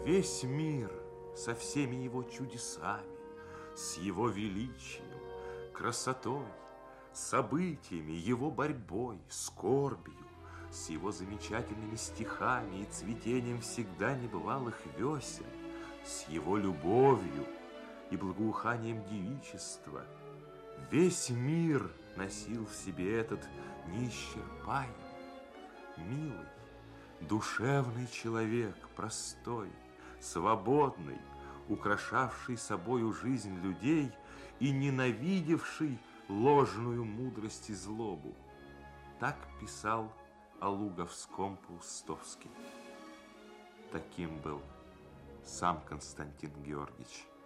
Весь мир со всеми его чудесами, с его величием, красотой, событиями, его борьбой, скорбью, с его замечательными стихами и цветением всегда небывалых весен, с его любовью и благоуханием девичества. Весь мир носил в себе этот неисчерпаемый, милый, душевный человек, простой, свободный, украшавший собою жизнь людей и ненавидевший ложную мудрость и злобу. Так писал о Луговском Паустовский. Таким был сам Константин Георгиевич.